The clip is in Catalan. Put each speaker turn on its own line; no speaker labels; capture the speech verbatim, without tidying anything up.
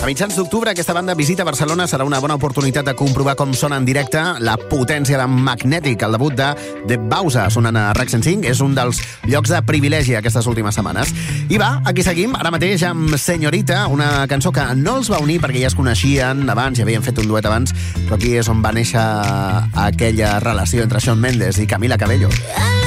mitjans d'octubre aquesta banda visita Barcelona. Serà una bona oportunitat de comprovar com sona en directe la potència de Magnetic. El debut de The Bausa sonant a RAC cent cinc és un dels llocs de privilegi aquestes últimes setmanes. I va, aquí seguim, ara mateix amb Señorita, una cançó que no els va unir perquè ja es coneixien abans, ja havien fet un duet abans, però aquí és on va néixer aquella relació entre Shawn Mendes i Camila Cabello.